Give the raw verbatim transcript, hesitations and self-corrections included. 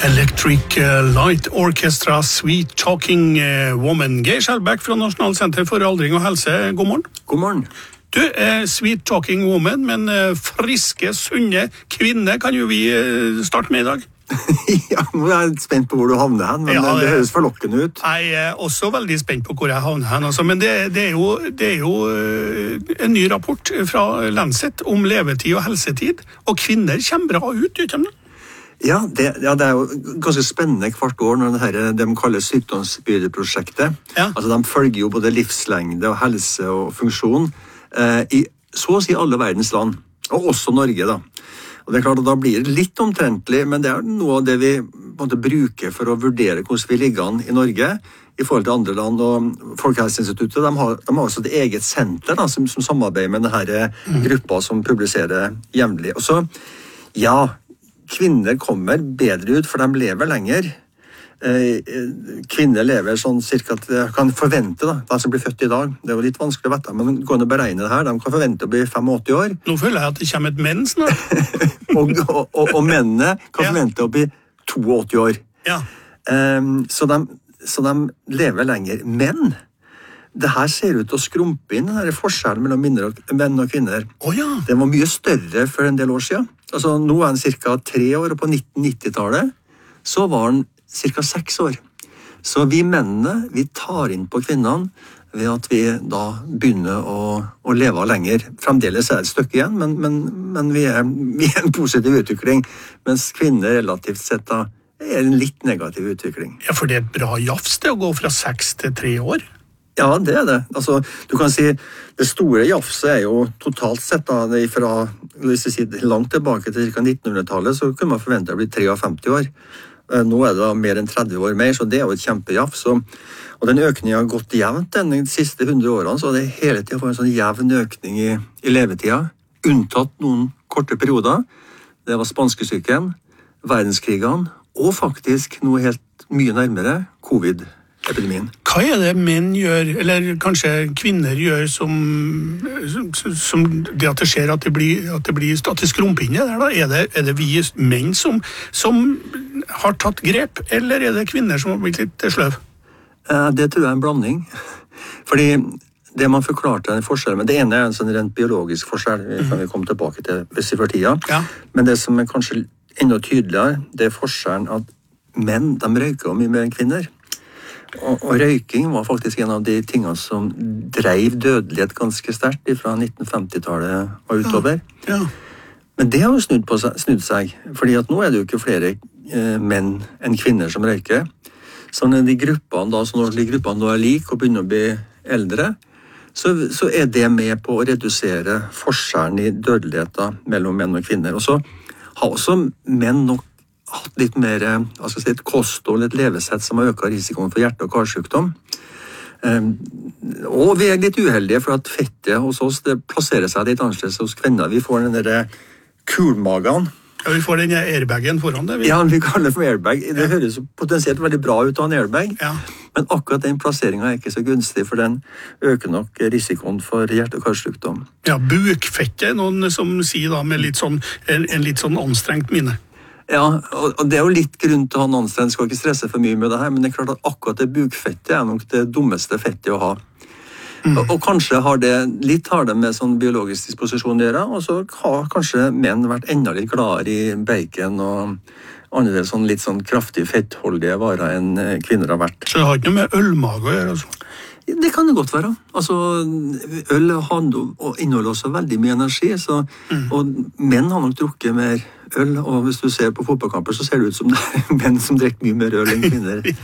Electric Light Orchestra, Sweet Talking Woman. Geir Skjelbæk fra Nasjonalt senter for aldring og helse, god morgen. God morgen. Du, eh, Sweet Talking Woman, men eh, friske, sunne kvinner kan jo vi eh, starte med i dag. Ja, nå er jeg spent på hvor du havner hen, men ja, det, det høres forlokkende ut. Jeg er også veldig spent på hvor jeg havner hen, altså. Men det, det er jo, det er jo uh, en ny rapport fra Lancet om levetid og helsetid, og kvinner kommer bra ut, ikke sant? Ja det, ja, det er jo ganske spennende hvert år når det her, de kaller sykdomsbyrdeprosjektet. Ja. Altså, de følger jo både livslengde og helse og funksjon eh, i så å si alle verdens land, og også Norge da. Og det er klart at da blir det litt omtrentlig, men det er noe av det vi måtte bruke for å vurdere hvordan vi ligger an i Norge i forhold til andre land. Og Folkehelseinstituttet de har, de har også et eget senter da, som, som samarbeider med denne mm. gruppa som publiserer jevnlig. Og så, ja, kvinner kommer bedre ut, for de lever lenger. Kvinner lever sånn cirka at de kan forvente da, de som blir født i dag. Det er jo litt vanskelig å vite, men går å beregne det her, de kan forvente å bli åttifem år. Nå føler jeg at det kommer et menn snart. og, og, og, og mennene kan ja. forvente å bli åttito år. Ja. Um, så, de, så de lever lenger. Men det her ser ut til å skrumpe inn den forskjellen mellom menn og kvinner. Oh, ja. Den var mye større for en del år siden. Altså, nå er den cirka tre år, og på nitten nittitallet så var den cirka seks år. Så vi mennene, vi tar inn på kvinnene ved at vi da begynner å, å leve lenger. Fremdeles er det et stykke igjen, men, men, men vi, er, vi er en positiv utvikling, mens kvinner relativt sett da er en litt negativ utvikling. Ja, for det er et bra jafs det å gå fra seks til tre år. Ja, det er det. Altså, du kan si, det store jafset er jo totalt sett da, fra hvis jeg sier, langt tilbake til ca. nittenhundretallet, så kunne man forvente å bli femtitre år. Nå er det da mer enn tretti år mer, så det er jo et kjempejafs. Og den økningen har gått jevnt de siste hundre årene, så det er hele tiden for en sånn jevn økning i, i levetida, unntatt noen korte perioder. Det var spanskesyken, verdenskrigene, og faktisk noe helt mye nærmere, covid-epidemien. Hva er det menn gjør, eller kanskje kvinner gjør, som, som, som det at det skjer at det blir, at det, blir, at det skrumper inn der da? Er det, er det vi menn som, som har tatt grep, eller er det kvinner som har blitt litt sløv? Det tror jeg er en blanding. Fordi det man forklarte er en forskjell, men det ene er en sånn rent biologisk forskjell, det kan vi komme tilbake til hvis i for tida. Ja. Men det som er kanskje enda tydeligere, det er forskjellen at menn, de røyker mye mer enn kvinner. Og, og røyking var faktisk en av de tingene som drev dødelighet ganske sterkt fra nitten femtitallet og utover. Ja. Ja. Men det har jo snudd, på, snudd seg, fordi at nå er det jo ikke flere eh, menn enn kvinner som røyker. Så når de gruppene da, så når de gruppene da er like og begynner å bli eldre, så, så er det med på å redusere forskjellen i dødeligheten mellom menn og kvinner. Og så har også menn nok hatt litt mer hva skal jeg si, et kosthold, et levesett som har øket risikoen for hjerte- og karsykdom. Um, og vi er litt uheldige for at fettet hos oss det plasserer seg litt annerledes hos kvinner. Vi får den der kulmagen. Ja, vi får den airbagen foran det. Vi. Ja, vi kaller det for airbag. Det ja. høres potensielt veldig bra ut av en airbag, ja. men akkurat den plasseringen er ikke så gunstig, for den øker nok risikoen for hjerte- og karsykdom. Ja, bukfettet, noen som sier da med litt sånn, en, en litt sånn anstrengt minne. Ja, og det er jo litt grunn til å ha en anstrengt, skal ikke stresse for mye med det her, men det er klart at akkurat det bukfettet er nok det dummeste fettet å ha. Mm. Og, og kanskje har det litt har det med sånn biologisk disposisjon å gjøre, og så har kanskje menn vært enda litt gladere i bacon og andre sånn litt sånn kraftig fettholdige varer enn kvinner har vært. Så det har ikke noe med ølmage å gjøre, altså? Det kan det godt være. Altså, øl inneholder også veldig mye energi, så, mm. og menn har nok drukket mer øl, og hvis du ser på fotballkamper, så ser det ut som det er menn som drikker mye mer øl enn kvinner.